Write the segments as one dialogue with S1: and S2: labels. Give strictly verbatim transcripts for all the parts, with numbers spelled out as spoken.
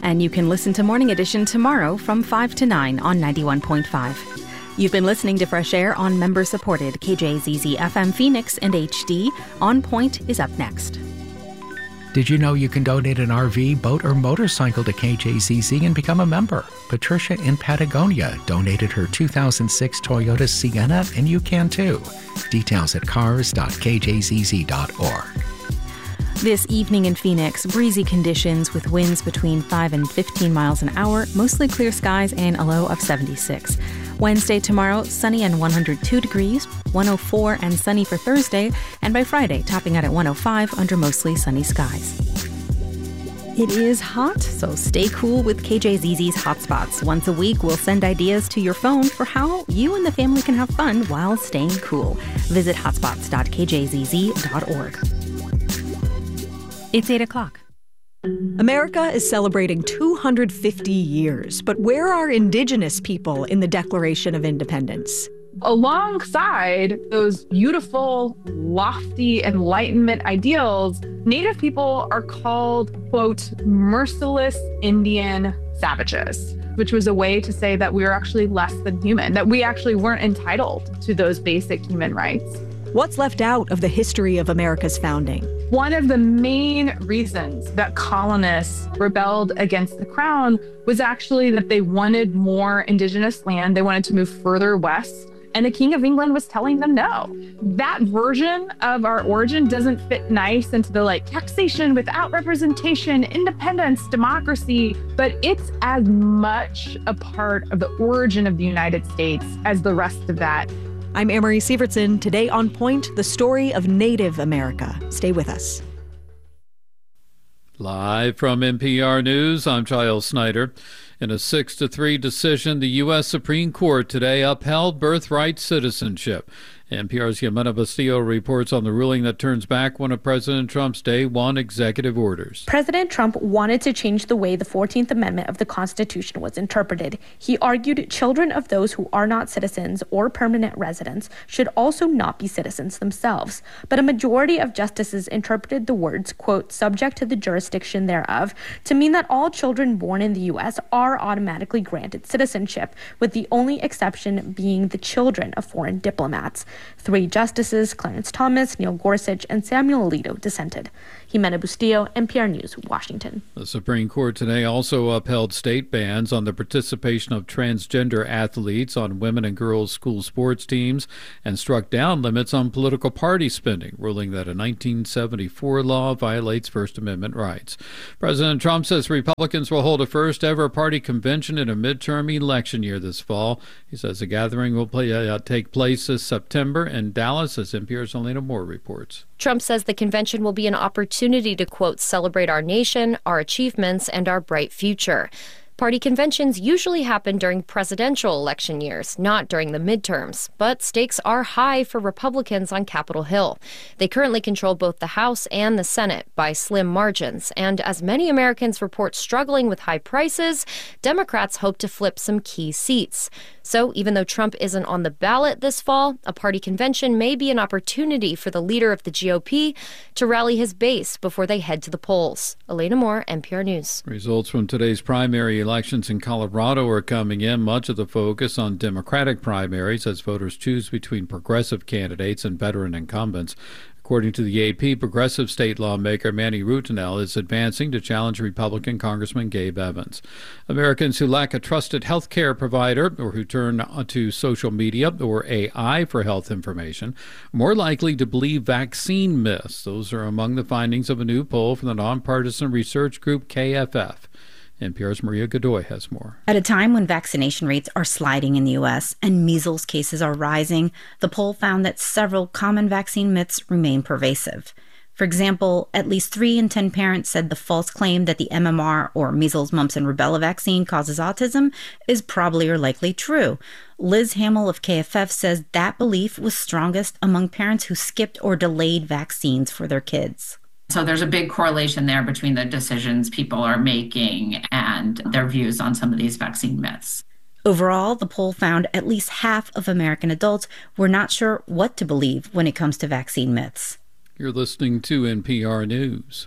S1: And you can listen to Morning Edition tomorrow from five to nine on ninety-one point five. You've been listening to Fresh Air on member-supported K J Z Z F M Phoenix and H D. On Point is up next.
S2: Did you know you can donate an R V, boat, or motorcycle to K J Z Z and become a member? Patricia in Patagonia donated her two thousand six Toyota Sienna, and you can too. Details at cars dot k j z z dot org.
S1: This evening in Phoenix, breezy conditions with winds between five and fifteen miles an hour, mostly clear skies and a low of seventy-six. Wednesday tomorrow, sunny and one hundred two degrees, one hundred four and sunny for Thursday, and by Friday, topping out at one hundred five under mostly sunny skies. It is hot, so stay cool with K J Z Z's Hotspots. Once a week, we'll send ideas to your phone for how you and the family can have fun while staying cool. Visit hotspots dot k j z z dot org. It's eight o'clock.
S3: America is celebrating two hundred fifty years, but where are Indigenous people in the Declaration of Independence?
S4: Alongside those beautiful, lofty Enlightenment ideals, Native people are called, quote, merciless Indian savages, which was a way to say that we were actually less than human, that we actually weren't entitled to those basic human rights.
S3: What's left out of the history of America's founding?
S4: One of the main reasons that colonists rebelled against the crown was actually that they wanted more Indigenous land. They wanted to move further west. And the King of England was telling them no. That version of our origin doesn't fit nice into the like taxation without representation, independence, democracy, but it's as much a part of the origin of the United States as the rest of that.
S3: I'm Amory Sievertson. Today on Point, the story of Native America. Stay with us.
S5: Live from N P R News, I'm Giles Snyder. In a six to three decision, the U S Supreme Court today upheld birthright citizenship. N P R's Yamena Bustillo reports on the ruling that turns back one of President Trump's day one executive orders.
S6: President Trump wanted to change the way the fourteenth Amendment of the Constitution was interpreted. He argued children of those who are not citizens or permanent residents should also not be citizens themselves. But a majority of justices interpreted the words, quote, subject to the jurisdiction thereof, to mean that all children born in the U S are automatically granted citizenship, with the only exception being the children of foreign diplomats. Three justices, Clarence Thomas, Neil Gorsuch, and Samuel Alito, dissented. Jimena Bustillo, N P R News, Washington.
S5: The Supreme Court today also upheld state bans on the participation of transgender athletes on women and girls' school sports teams and struck down limits on political party spending, ruling that a nineteen seventy-four law violates First Amendment rights. President Trump says Republicans will hold a first-ever party convention in a midterm election year this fall. He says the gathering will play, uh, take place this September in Dallas, as N P R's Elena Moore reports.
S7: Trump says the convention will be an opportunity to, quote, celebrate our nation, our achievements, and our bright future. Party conventions usually happen during presidential election years, not during the midterms. But stakes are high for Republicans on Capitol Hill. They currently control both the House and the Senate by slim margins. And as many Americans report struggling with high prices, Democrats hope to flip some key seats. So even though Trump isn't on the ballot this fall, a party convention may be an opportunity for the leader of the G O P to rally his base before they head to the polls. Elena Moore, N P R News.
S5: Results from today's primary elections in Colorado are coming in. Much of the focus on Democratic primaries as voters choose between progressive candidates and veteran incumbents. According to the A P, progressive state lawmaker Manny Rutinel is advancing to challenge Republican Congressman Gabe Evans. Americans who lack a trusted health care provider or who turn to social media or A I for health information are more likely to believe vaccine myths. Those are among the findings of a new poll from the nonpartisan research group K F F. N P R's Maria Godoy has more.
S8: At a time when vaccination rates are sliding in the U S and measles cases are rising, the poll found that several common vaccine myths remain pervasive. For example, at least three in ten parents said the false claim that the M M R, or measles, mumps, and rubella vaccine causes autism is probably or likely true. Liz Hamill of K F F says that belief was strongest among parents who skipped or delayed vaccines for their kids.
S9: So there's a big correlation there between the decisions people are making and their views on some of these vaccine myths.
S8: Overall, the poll found at least half of American adults were not sure what to believe when it comes to vaccine myths.
S5: You're listening to N P R News.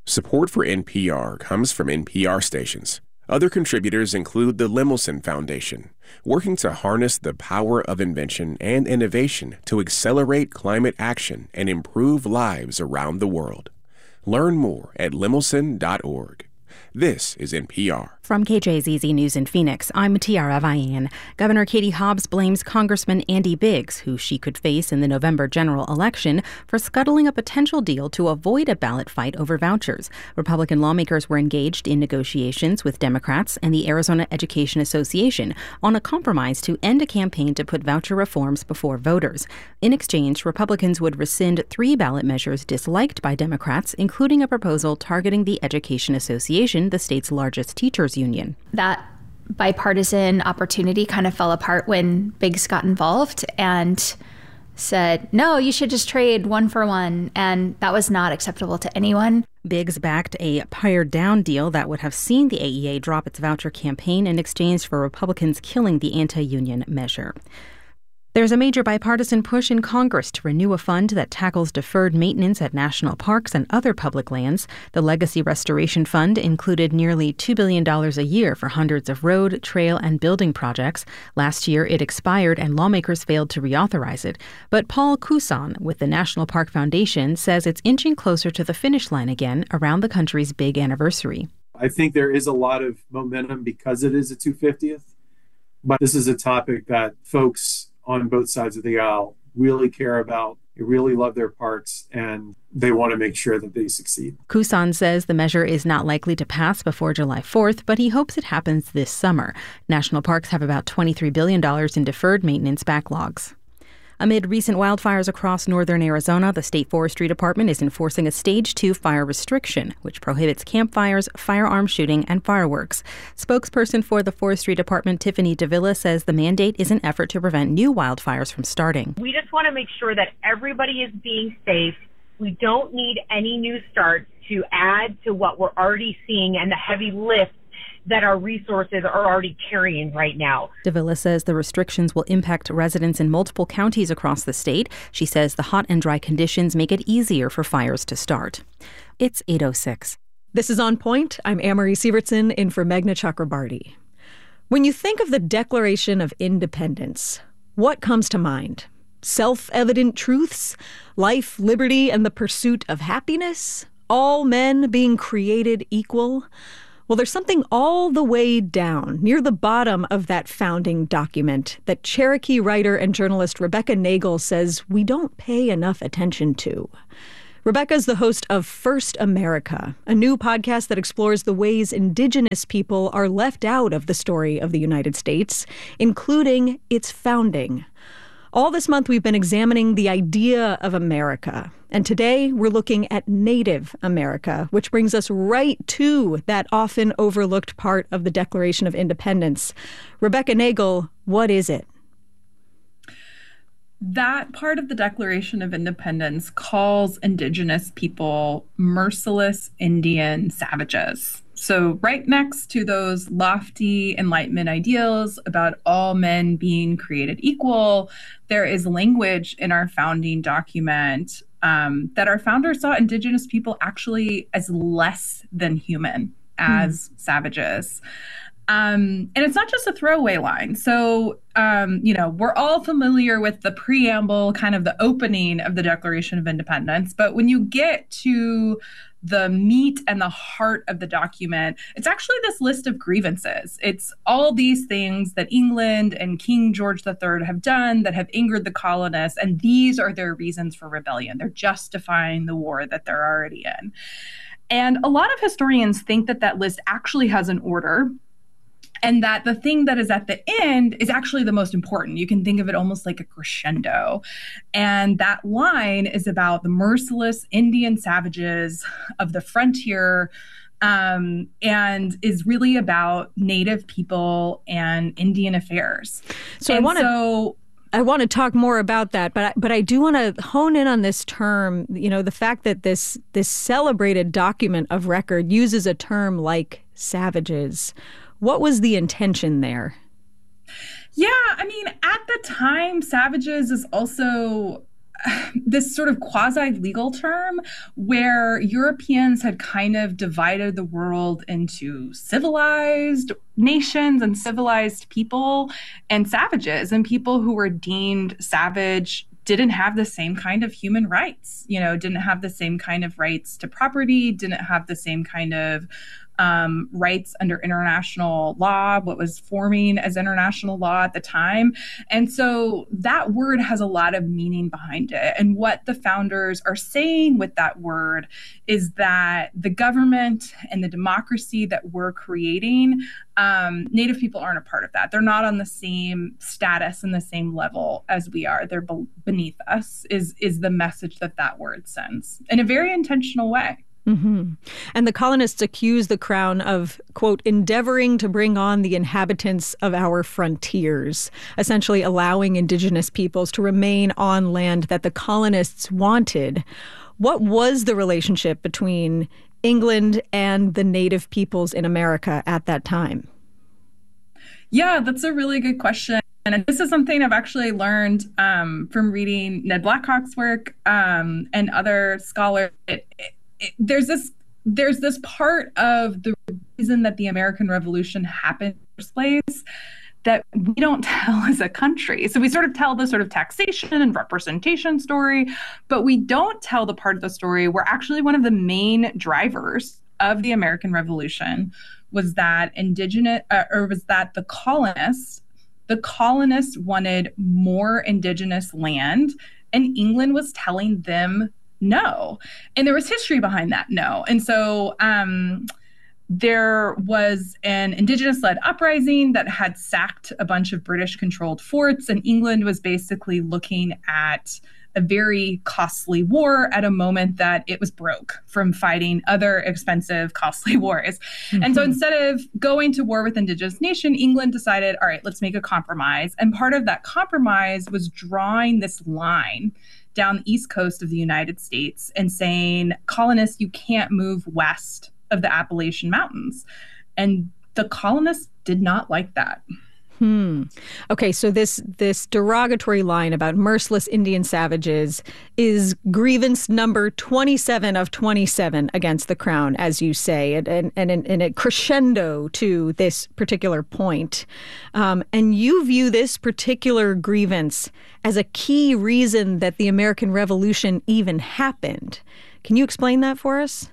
S10: Support for N P R comes from N P R stations. Other contributors include the Lemelson Foundation, working to harness the power of invention and innovation to accelerate climate action and improve lives around the world. Learn more at lemelson dot org. This is N P R.
S1: From K J Z Z News in Phoenix, I'm Tiara Vian. Governor Katie Hobbs blames Congressman Andy Biggs, who she could face in the November general election, for scuttling a potential deal to avoid a ballot fight over vouchers. Republican lawmakers were engaged in negotiations with Democrats and the Arizona Education Association on a compromise to end a campaign to put voucher reforms before voters. In exchange, Republicans would rescind three ballot measures disliked by Democrats, including a proposal targeting the Education Association, the state's largest teachers union.
S11: That bipartisan opportunity kind of fell apart when Biggs got involved and said, no, you should just trade one for one. And that was not acceptable to anyone.
S1: Biggs backed a pared down deal that would have seen the A E A drop its voucher campaign in exchange for Republicans killing the anti-union measure. There's a major bipartisan push in Congress to renew a fund that tackles deferred maintenance at national parks and other public lands. The Legacy Restoration Fund included nearly two billion dollars a year for hundreds of road, trail, and building projects. Last year, it expired and lawmakers failed to reauthorize it. But Paul Couson with the National Park Foundation says it's inching closer to the finish line again around the country's big anniversary.
S12: I think there is a lot of momentum because it is a two hundred fiftieth, but this is a topic that folks on both sides of the aisle really care about. They really love their parks, and they want to make sure that they succeed.
S1: Couson says the measure is not likely to pass before July fourth, but he hopes it happens this summer. National parks have about twenty-three billion dollars in deferred maintenance backlogs. Amid recent wildfires across northern Arizona, the State Forestry Department is enforcing a Stage two fire restriction, which prohibits campfires, firearm shooting, and fireworks. Spokesperson for the Forestry Department, Tiffany Davila, says the mandate is an effort to prevent new wildfires from starting.
S13: We just want to make sure that everybody is being safe. We don't need any new starts to add to what we're already seeing and the heavy lift that our resources are already carrying right now.
S1: Davila says the restrictions will impact residents in multiple counties across the state. She says the hot and dry conditions make it easier for fires to start. It's eight oh six.
S3: This is On Point. I'm Amory Sievertson in for Meghna Chakrabarti. When you think of the Declaration of Independence, what comes to mind? Self-evident truths? Life, liberty, and the pursuit of happiness? All men being created equal? Well, there's something all the way down, near the bottom of that founding document, that Cherokee writer and journalist Rebecca Nagle says we don't pay enough attention to. Rebecca is the host of First America, a new podcast that explores the ways Indigenous people are left out of the story of the United States, including its founding. All this month, we've been examining the idea of America. And today, we're looking at Native America, which brings us right to that often overlooked part of the Declaration of Independence. Rebecca Nagle, what is it?
S14: That part of the Declaration of Independence calls Indigenous people merciless Indian savages. So right next to those lofty Enlightenment ideals about all men being created equal, there is language in our founding document um, that our founders saw Indigenous people actually as less than human, as mm. savages. Um, and it's not just a throwaway line. So, um, you know, we're all familiar with the preamble, kind of the opening of the Declaration of Independence. But when you get to the meat and the heart of the document, it's actually this list of grievances. It's all these things that England and King George the Third have done that have angered the colonists, and these are their reasons for rebellion. They're justifying the war that they're already in. And a lot of historians think that that list actually has an order, and that the thing that is at the end is actually the most important. You can think of it almost like a crescendo. And that line is about the merciless Indian savages of the frontier, um, and is really about Native people and Indian affairs.
S3: So
S14: and
S3: I want to...
S14: So,
S3: I want to talk more about that, but I, but I do want to hone in on this term, you know, the fact that this this celebrated document of record uses a term like savages. What was the intention there?
S14: Yeah, I mean, at the time, savages is also this sort of quasi-legal term where Europeans had kind of divided the world into civilized nations and civilized people and savages, and people who were deemed savage didn't have the same kind of human rights, you know, didn't have the same kind of rights to property, didn't have the same kind of um, rights under international law, what was forming as international law at the time. And so that word has a lot of meaning behind it. And what the founders are saying with that word is that the government and the democracy that we're creating, um, Native people aren't a part of that. They're not on the same status and the same level as we are. They're be- beneath us, is, is the message that that word sends in a very intentional way.
S3: Mm-hmm. And the colonists accuse the crown of, quote, endeavoring to bring on the inhabitants of our frontiers, essentially allowing indigenous peoples to remain on land that the colonists wanted. What was the relationship between England and the native peoples in America at that time?
S14: Yeah, that's a really good question. And this is something I've actually learned um, from reading Ned Blackhawk's work um, and other scholars. It, it, It, there's this there's this part of the reason that the American Revolution happened in the first place that we don't tell as a country. So we sort of tell the sort of taxation and representation story, but we don't tell the part of the story where actually one of the main drivers of the American Revolution was that indigenous, uh, or was that the colonists, the colonists wanted more indigenous land, and England was telling them no. And there was history behind that no. And so um, there was an indigenous-led uprising that had sacked a bunch of British-controlled forts, and England was basically looking at a very costly war at a moment that it was broke from fighting other expensive, costly wars. Mm-hmm. And so instead of going to war with indigenous nation, England decided, all right, let's make a compromise. And part of that compromise was drawing this line down the east coast of the United States and saying, colonists, you can't move west of the Appalachian Mountains. And the colonists did not like that.
S3: Hmm. Okay, so this this derogatory line about merciless Indian savages is grievance number twenty-seven of twenty-seven against the crown, as you say, and and, and, and it crescendo to this particular point. Um, and you view this particular grievance as a key reason that the American Revolution even happened. Can you explain that for us?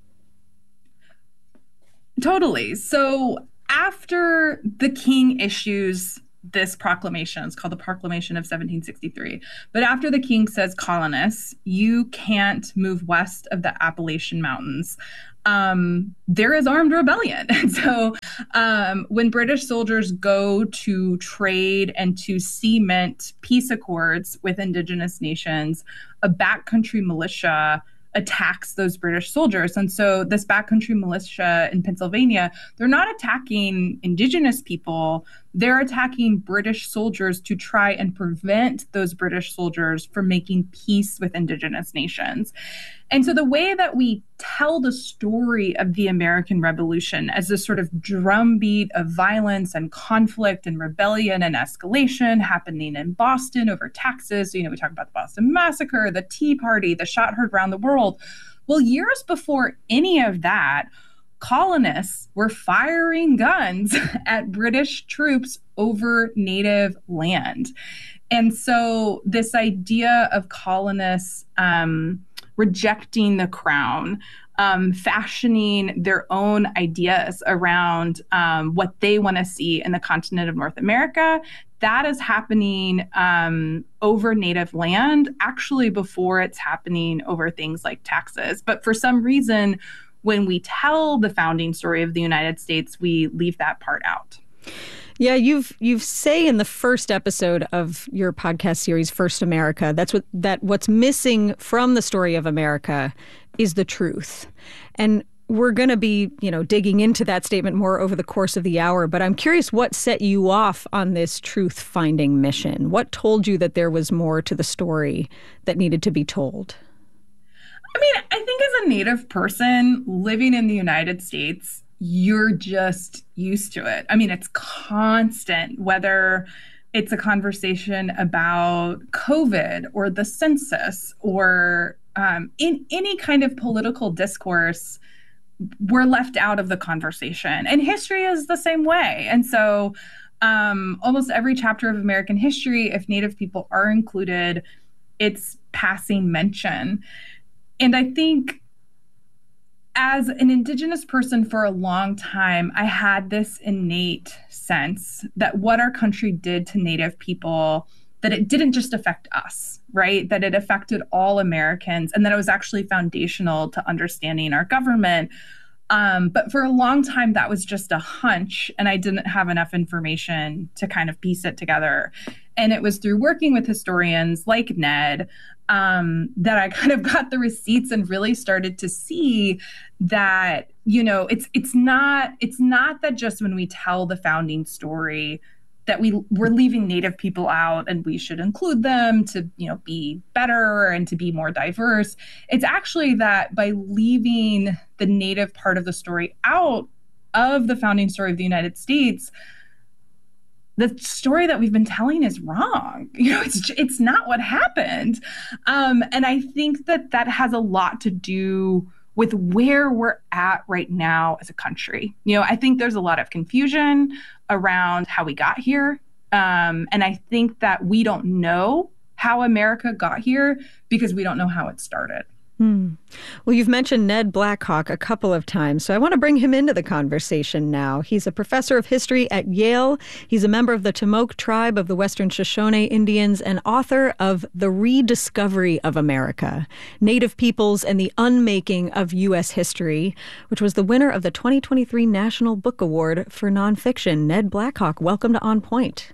S14: Totally. So after the king issues this proclamation, it's called the Proclamation of seventeen sixty-three. But after the king says, colonists, you can't move west of the Appalachian Mountains, um, there is armed rebellion. And so um, when British soldiers go to trade and to cement peace accords with indigenous nations, a backcountry militia attacks those British soldiers. And so this backcountry militia in Pennsylvania, they're not attacking indigenous people, they're attacking British soldiers to try and prevent those British soldiers from making peace with indigenous nations. And so the way that we tell the story of the American Revolution as this sort of drumbeat of violence and conflict and rebellion and escalation happening in Boston over taxes. You know, we talk about the Boston Massacre, the Tea Party, the shot heard around the world. Well, years before any of that, colonists were firing guns at British troops over native land. And so this idea of colonists um, rejecting the crown, um, fashioning their own ideas around um, what they want to see in the continent of North America, that is happening um, over native land, actually before it's happening over things like taxes. But for some reason, when we tell the founding story of the United States, we leave that part out.
S3: Yeah, you've you've say in the first episode of your podcast series, First America, that's what that what's missing from the story of America is the truth. And we're going to be, you know, digging into that statement more over the course of the hour. But I'm curious what set you off on this truth-finding mission. What told you that there was more to the story that needed to be told?
S14: I mean, I think as a Native person living in the United States, you're just used to it. I mean, it's constant, whether it's a conversation about COVID or the census or um, in any kind of political discourse, we're left out of the conversation. And history is the same way. And so um, almost every chapter of American history, if Native people are included, it's passing mention. And I think as an Indigenous person for a long time, I had this innate sense that what our country did to Native people, that it didn't just affect us, right? That it affected all Americans, and that it was actually foundational to understanding our government. Um, but for a long time, that was just a hunch, and I didn't have enough information to kind of piece it together. And it was through working with historians like Ned um, that I kind of got the receipts and really started to see that, you know, it's it's not it's not that just when we tell the founding story that we we're leaving Native people out and we should include them to, you know, be better and to be more diverse. It's actually that by leaving the Native part of the story out of the founding story of the United States, the story that we've been telling is wrong. You know, it's it's not what happened. Um, and I think that that has a lot to do with where we're at right now as a country. You know, I think there's a lot of confusion around how we got here. Um, and I think that we don't know how America got here because we don't know how it started.
S3: Hmm. Well, you've mentioned Ned Blackhawk a couple of times, so I want to bring him into the conversation now. He's a professor of history at Yale. He's a member of the Timoke tribe of the Western Shoshone Indians and author of The Rediscovery of America, Native Peoples and the Unmaking of U S History, which was the winner of the twenty twenty-three National Book Award for Nonfiction. Ned Blackhawk, welcome to On Point.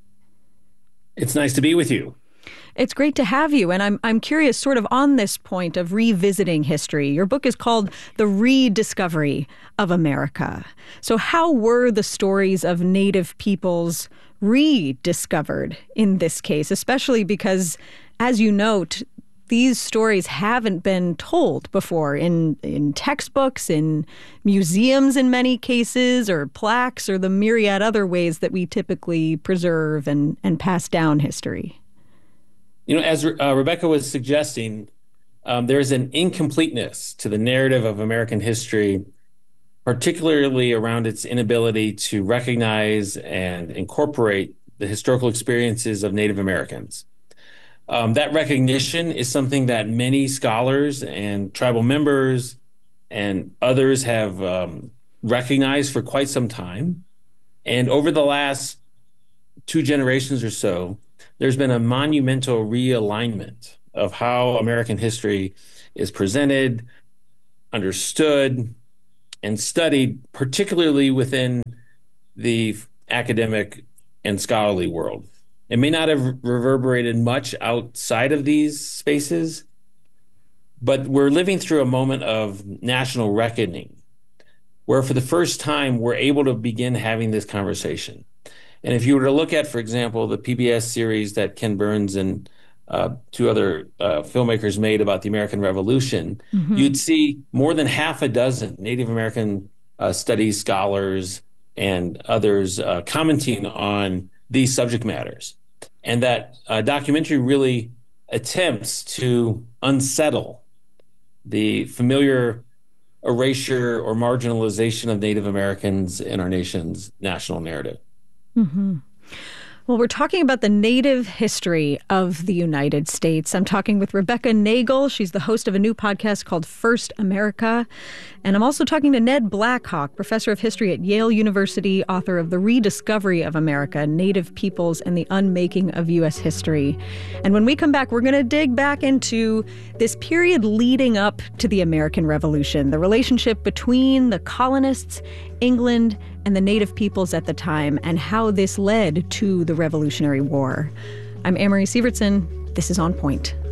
S15: It's nice to be with you.
S3: It's great to have you. And I'm I'm curious, sort of on this point of revisiting history. Your book is called The Rediscovery of America. So how were the stories of Native peoples rediscovered in this case, especially because, as you note, these stories haven't been told before in, in textbooks, in museums in many cases, or plaques, or the myriad other ways that we typically preserve and, and pass down history?
S15: You know, as uh, Rebecca was suggesting, um, there's an incompleteness to the narrative of American history, particularly around its inability to recognize and incorporate the historical experiences of Native Americans. Um, that recognition is something that many scholars and tribal members and others have um, recognized for quite some time. And over the last two generations or so, there's been a monumental realignment of how American history is presented, understood, and studied, particularly within the academic and scholarly world. It may not have reverberated much outside of these spaces, but we're living through a moment of national reckoning, where for the first time, we're able to begin having this conversation. And if you were to look at, for example, the P B S series that Ken Burns and uh, two other uh, filmmakers made about the American Revolution, mm-hmm. you'd see more than half a dozen Native American uh, studies scholars and others uh, commenting on these subject matters. And that uh, documentary really attempts to unsettle the familiar erasure or marginalization of Native Americans in our nation's national narrative.
S3: Mm-hmm. Well, we're talking about the Native history of the United States. I'm talking with Rebecca Nagle. She's the host of a new podcast called First America. And I'm also talking to Ned Blackhawk, professor of history at Yale University, author of The Rediscovery of America, Native Peoples and the Unmaking of U S History. And when we come back, we're going to dig back into this period leading up to the American Revolution, the relationship between the colonists, England, and the Native peoples at the time, and how this led to the Revolutionary War. I'm Amory Sievertson. This is On Point.